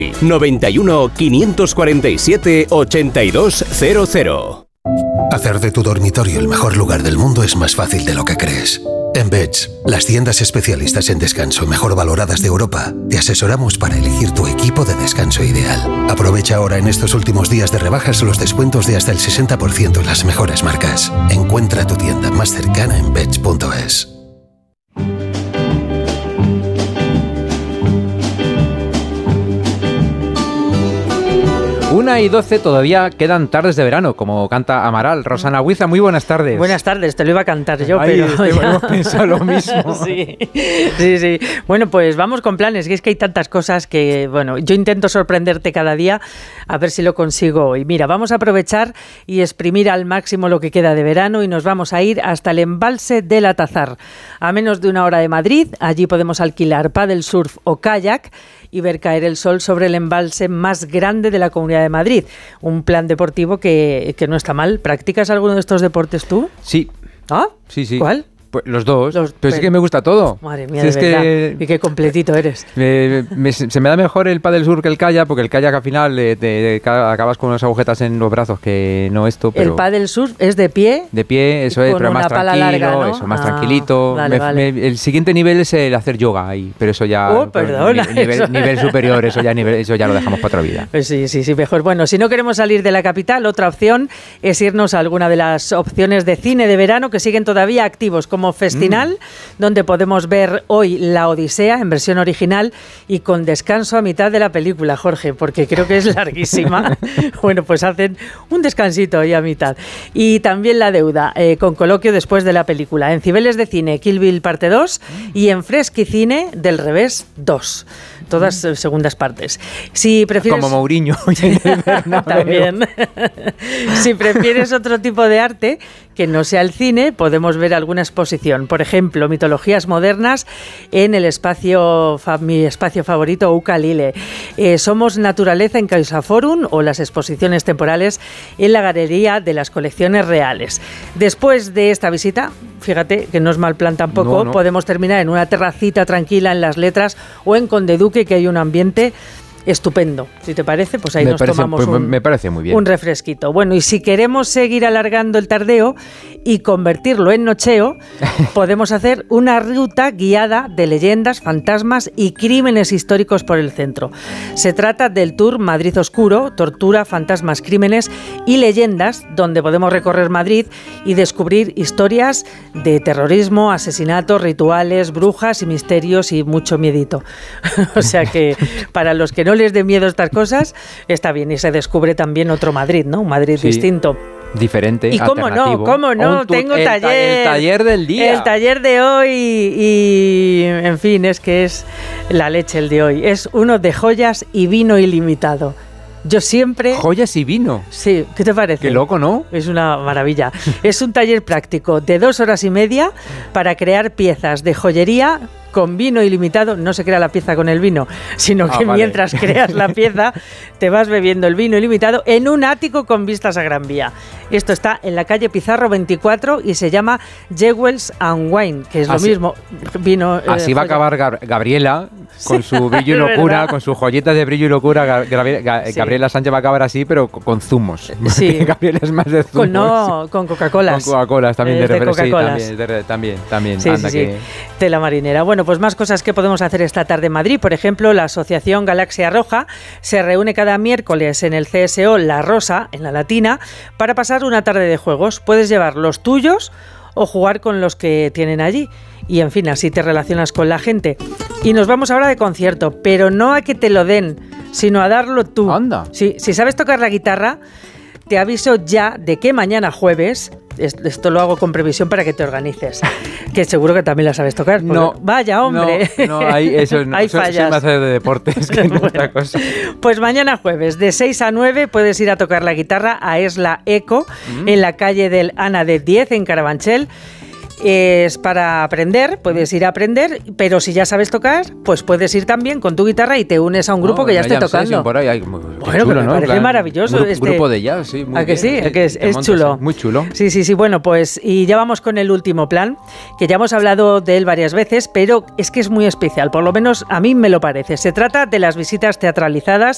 91 547 8200. Hacer de tu dormitorio el mejor lugar del mundo es más fácil de lo que crees. En Beds, las tiendas especialistas en descanso mejor valoradas de Europa, te asesoramos para elegir tu equipo de descanso ideal. Aprovecha ahora en estos últimos días de rebajas los descuentos de hasta el 60% en las mejores marcas. Encuentra tu tienda más cercana en beds.es. 1:12, todavía quedan tardes de verano, como canta Amaral. Rosana Huiza, muy buenas tardes. Buenas tardes, te lo iba a cantar yo, pero... hemos pensado lo mismo. Sí. Bueno, pues vamos con planes, que es que hay tantas cosas que, bueno, yo intento sorprenderte cada día, a ver si lo consigo hoy. Mira, vamos a aprovechar y exprimir al máximo lo que queda de verano y nos vamos a ir hasta el embalse del Atazar. A menos de 1 hora de Madrid, allí podemos alquilar paddle surf o kayak y ver caer el sol sobre el embalse más grande de la Comunidad de Madrid. Un plan deportivo que no está mal. ¿Practicas alguno de estos deportes tú? Sí. ¿Ah? Sí. ¿Cuál? Pues los dos, pero es que me gusta todo. Madre mía, de verdad. Y qué completito eres. Se me da mejor el paddle surf que el kayak, porque el kayak al final acabas con unas agujetas en los brazos que no esto. Pero el paddle surf es de pie. De pie, eso es, pero más tranquilo, larga, ¿no? Eso, más tranquilito. Vale. El siguiente nivel es el hacer yoga ahí, pero eso ya... perdona. Nivel superior, eso ya lo dejamos para otra vida. Pues sí, mejor. Bueno, si no queremos salir de la capital, otra opción es irnos a alguna de las opciones de cine de verano que siguen todavía activos, como Festinal, donde podemos ver hoy La Odisea en versión original y con descanso a mitad de la película, Jorge, porque creo que es larguísima. Bueno, pues hacen un descansito ahí a mitad. Y también La Deuda, con coloquio después de la película. En Cibeles de Cine, Kill Bill parte 2 y en Fresquicine, Del Revés 2. Todas segundas partes. Si prefieres... Como Mourinho. También. Si prefieres otro tipo de arte que no sea el cine, podemos ver alguna exposición. Por ejemplo, mitologías modernas en el espacio, mi espacio favorito, Ucalile. Somos Naturaleza en CaixaForum o las exposiciones temporales en la Galería de las Colecciones Reales. Después de esta visita, fíjate que no es mal plan tampoco, no. Podemos terminar en una terracita tranquila en Las Letras o en Conde Duque, que hay un ambiente estupendo. Si te parece, pues ahí tomamos me parece muy bien. Un refresquito. Bueno, y si queremos seguir alargando el tardeo y convertirlo en nocheo, podemos hacer una ruta guiada de leyendas, fantasmas y crímenes históricos por el centro. Se trata del tour Madrid Oscuro, tortura, fantasmas, crímenes y leyendas, donde podemos recorrer Madrid y descubrir historias de terrorismo, asesinatos, rituales, brujas y misterios y mucho miedito. O sea que para los que no les dé miedo estas cosas, está bien, y se descubre también otro Madrid, ¿no? Un Madrid distinto. Diferente, y cómo no, tengo taller. El taller del día. El taller de hoy y, en fin, es que es la leche el de hoy. Es uno de joyas y vino ilimitado. Yo siempre... ¿Joyas y vino? Sí, ¿qué te parece? Qué loco, ¿no? Es una maravilla. Es un taller práctico de 2 horas y media para crear piezas de joyería con vino ilimitado. No se crea la pieza con el vino, sino que mientras creas la pieza te vas bebiendo el vino ilimitado en un ático con vistas a Gran Vía. Esto está en la calle Pizarro 24 y se llama Jewels and Wine, que es lo mismo. Vino, así va a acabar Gabriela con su brillo y locura, con sus joyetas de brillo y locura. Gabriela Sánchez va a acabar así, pero con zumos. Sí. Gabriela es más de zumos. Con Coca-Colas. Con Coca-Colas también de Coca-Colas. Sí, también. Sí, anda que... Tela marinera. Bueno, pues más cosas que podemos hacer esta tarde en Madrid. Por ejemplo, la Asociación Galaxia Roja se reúne cada miércoles en el CSO La Rosa, en la Latina, para pasar una tarde de juegos. Puedes llevar los tuyos o jugar con los que tienen allí. Y, en fin, así te relacionas con la gente. Y nos vamos ahora de concierto, pero no a que te lo den, sino a darlo tú. Anda. Sí, si sabes tocar la guitarra, te aviso ya de que mañana jueves... Esto lo hago con previsión para que te organices. Que seguro que también la sabes tocar. No. Vaya, hombre. No, eso no. Hay fallas. Soy más de deportes que no otra cosa. Pues mañana jueves, de 6 a 9, puedes ir a tocar la guitarra a Esla Eco, en la calle del Ana de 10, en Carabanchel. Es para aprender, puedes ir a aprender, pero si ya sabes tocar, pues puedes ir también con tu guitarra y te unes a un grupo que ya esté tocando. Por ahí bueno, chulo, que me parece maravilloso. Grupo de jazz, sí. ¿A que sí? Que es chulo. Muy chulo. Sí. Bueno, pues y ya vamos con el último plan, que ya hemos hablado de él varias veces, pero es que es muy especial, por lo menos a mí me lo parece. Se trata de las visitas teatralizadas